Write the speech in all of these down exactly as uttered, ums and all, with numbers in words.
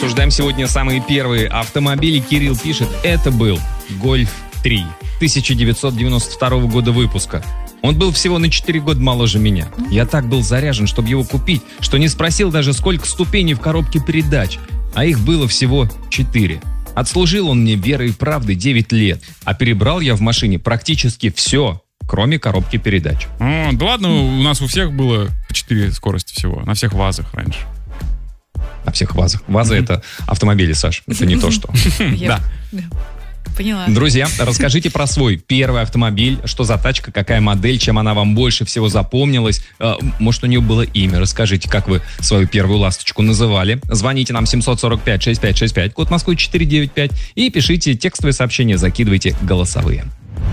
Обсуждаем сегодня самые первые автомобили. Кирилл пишет, это был Гольф три тысяча девятьсот девяносто второго года выпуска. Он был всего на четыре года моложе меня. Я так был заряжен, чтобы его купить, что не спросил даже, сколько ступеней в коробке передач. А их было всего четыре. Отслужил он мне верой и правдой девять лет. А перебрал я в машине практически все, кроме коробки передач. О, да ладно, у нас у всех было по четыре скорости всего. На всех ВАЗах раньше. На всех ВАЗах. ВАЗы — это автомобили, Саш. Это не то, что. Да. Поняла. Друзья, расскажите про свой первый автомобиль. Что за тачка, какая модель, чем она вам больше всего запомнилась. Может, у нее было имя. Расскажите, как вы свою первую ласточку называли. Звоните нам семь четыре пять шесть пять шесть пять, код Москвы четыре девять пять. И пишите текстовые сообщения, закидывайте голосовые.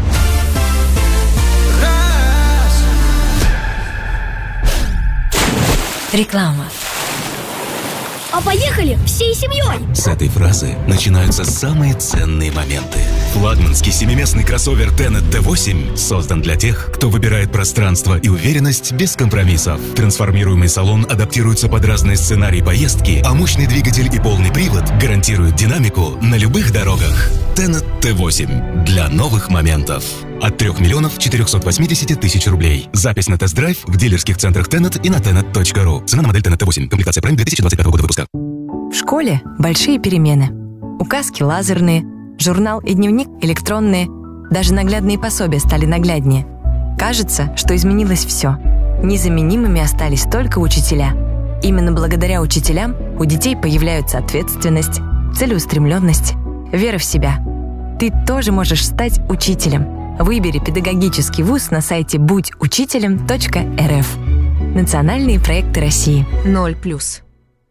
Реклама. А поехали всей семьей! С этой фразы начинаются самые ценные моменты. Флагманский семиместный кроссовер Tenet ти восемь создан для тех, кто выбирает пространство и уверенность без компромиссов. Трансформируемый салон адаптируется под разные сценарии поездки, а мощный двигатель и полный привод гарантируют динамику на любых дорогах. Tenet ти восемь для новых моментов. От трех миллионов четырехсот восьмидесяти тысяч рублей. Запись на тест-драйв в дилерских центрах Tenet и на tenet точка ру. Цена на модель Tenet ти восемь. Комплектация Prime две тысячи двадцать пятого года выпуска. В школе большие перемены. Указки лазерные, журнал и дневник электронные. Даже наглядные пособия стали нагляднее. Кажется, что изменилось все. Незаменимыми остались только учителя. Именно благодаря учителям у детей появляются ответственность, целеустремленность, вера в себя. Ты тоже можешь стать учителем. Выбери педагогический вуз на сайте будь учителем точка эр эф. Национальные проекты России. ноль плюс.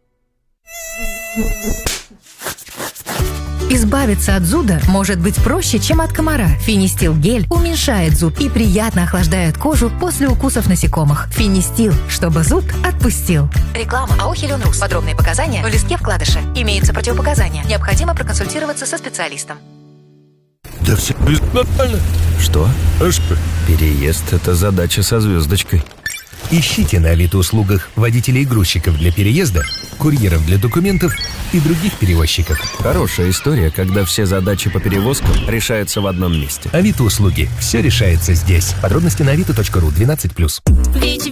Избавиться от зуда может быть проще, чем от комара. Финистил гель уменьшает зуд и приятно охлаждает кожу после укусов насекомых. Финистил, чтобы зуд отпустил. Реклама АО «Хелионрус». Подробные показания в листке вкладыша. Имеются противопоказания. Необходимо проконсультироваться со специалистом. Да все нормально. Что? А что? Переезд — это задача со звездочкой. Ищите на Авито-услугах водителей и грузчиков для переезда, курьеров для документов и других перевозчиков. Хорошая история, когда все задачи по перевозкам решаются в одном месте. Авито-услуги. Все решается здесь. Подробности на авито точка ру двенадцать плюс.